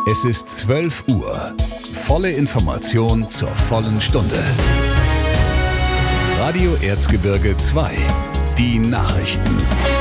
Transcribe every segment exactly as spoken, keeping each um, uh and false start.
Es ist zwölf Uhr. Volle Information zur vollen Stunde. Radio Erzgebirge zwei. Die Nachrichten.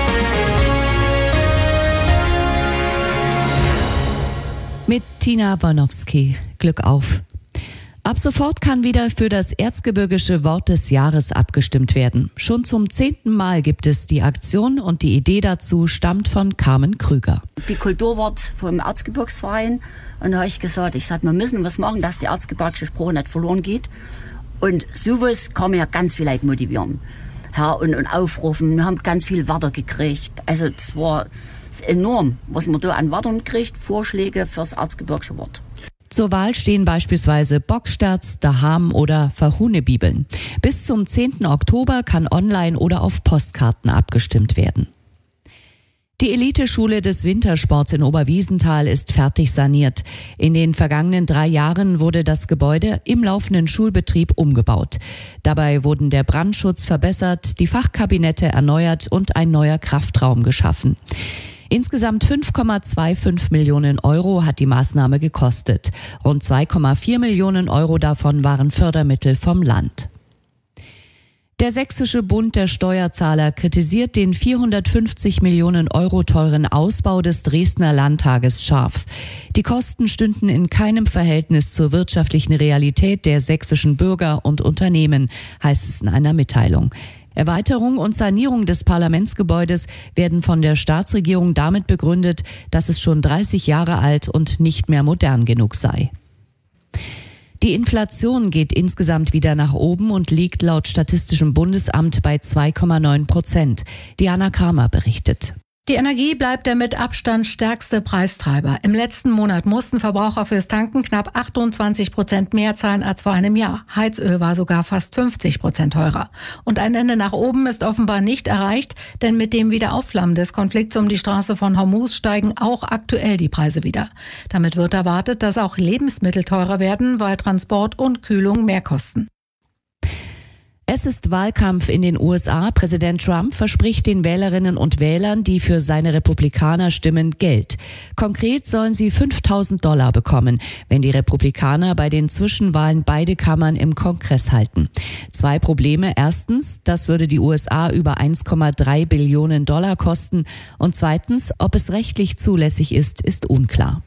Mit Tina Bornowski. Glück auf. Ab sofort kann wieder für das erzgebirgische Wort des Jahres abgestimmt werden. Schon zum zehnten Mal gibt es die Aktion und die Idee dazu stammt von Carmen Krüger. Ich bin Kulturwart vom Erzgebirgsverein und da habe ich gesagt, ich sag, wir müssen was machen, dass die erzgebirgische Sprache nicht verloren geht. Und sowas kann man ja ganz viel Leute motivieren, ja, und, und aufrufen. Wir haben ganz viel Wörter gekriegt. Also das war das ist enorm, was man da an Wörtern kriegt, Vorschläge fürs erzgebirgische Wort. Zur Wahl stehen beispielsweise Bocksterz, Daham oder Verhunebibeln. Bis zum zehnten Oktober kann online oder auf Postkarten abgestimmt werden. Die Eliteschule des Wintersports in Oberwiesenthal ist fertig saniert. In den vergangenen drei Jahren wurde das Gebäude im laufenden Schulbetrieb umgebaut. Dabei wurden der Brandschutz verbessert, die Fachkabinette erneuert und ein neuer Kraftraum geschaffen. Insgesamt fünf Komma fünfundzwanzig Millionen Euro hat die Maßnahme gekostet. Rund zwei Komma vier Millionen Euro davon waren Fördermittel vom Land. Der Sächsische Bund der Steuerzahler kritisiert den vierhundertfünfzig Millionen Euro teuren Ausbau des Dresdner Landtages scharf. Die Kosten stünden in keinem Verhältnis zur wirtschaftlichen Realität der sächsischen Bürger und Unternehmen, heißt es in einer Mitteilung. Erweiterung und Sanierung des Parlamentsgebäudes werden von der Staatsregierung damit begründet, dass es schon dreißig Jahre alt und nicht mehr modern genug sei. Die Inflation geht insgesamt wieder nach oben und liegt laut Statistischem Bundesamt bei zwei Komma neun Prozent. Diana Kramer berichtet. Die Energie bleibt der mit Abstand stärkste Preistreiber. Im letzten Monat mussten Verbraucher fürs Tanken knapp achtundzwanzig Prozent mehr zahlen als vor einem Jahr. Heizöl war sogar fast fünfzig Prozent teurer. Und ein Ende nach oben ist offenbar nicht erreicht, denn mit dem Wiederaufflammen des Konflikts um die Straße von Hormuz steigen auch aktuell die Preise wieder. Damit wird erwartet, dass auch Lebensmittel teurer werden, weil Transport und Kühlung mehr kosten. Es ist Wahlkampf in den U S A. Präsident Trump verspricht den Wählerinnen und Wählern, die für seine Republikaner stimmen, Geld. Konkret sollen sie fünftausend Dollar bekommen, wenn die Republikaner bei den Zwischenwahlen beide Kammern im Kongress halten. Zwei Probleme. Erstens, das würde die U S A über eins Komma drei Billionen Dollar kosten. Und zweitens, ob es rechtlich zulässig ist, ist unklar.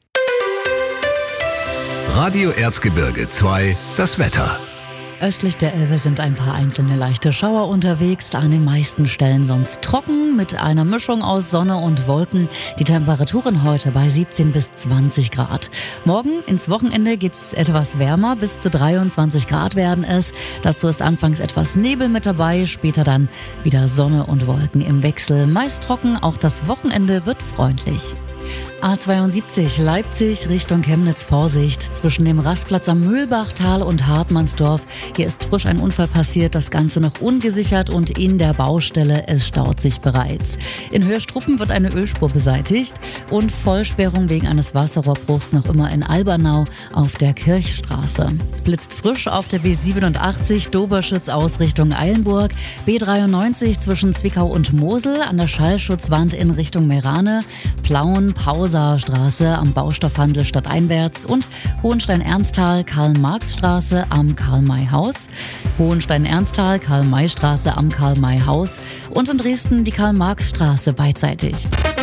Radio Erzgebirge zwei, das Wetter. Östlich der Elbe sind ein paar einzelne leichte Schauer unterwegs, an den meisten Stellen sonst trocken mit einer Mischung aus Sonne und Wolken. Die Temperaturen heute bei siebzehn bis zwanzig Grad. Morgen ins Wochenende geht's etwas wärmer, bis zu dreiundzwanzig Grad werden es. Dazu ist anfangs etwas Nebel mit dabei, später dann wieder Sonne und Wolken im Wechsel. Meist trocken, auch das Wochenende wird freundlich. A zweiundsiebzig Leipzig Richtung Chemnitz Vorsicht zwischen dem Rastplatz am Mühlbachtal und Hartmannsdorf. Hier ist frisch ein Unfall passiert, das Ganze noch ungesichert und in der Baustelle, es staut sich bereits. In Höhrstruppen wird eine Ölspur beseitigt und Vollsperrung wegen eines Wasserrohrbruchs noch immer in Albernau auf der Kirchstraße. Blitzt frisch auf der B siebenundachtzig Doberschütz aus Richtung Eilenburg, B dreiundneunzig zwischen Zwickau und Mosel an der Schallschutzwand in Richtung Meerane, Plauen, Pausastraße am Baustoffhandel stadteinwärts und Hohenstein-Ernsthal, Karl-Marx-Straße am Karl-May-Haus, Hohenstein-Ernsthal, Karl-May-Straße am Karl-May-Haus und in Dresden die Karl-Marx-Straße beidseitig.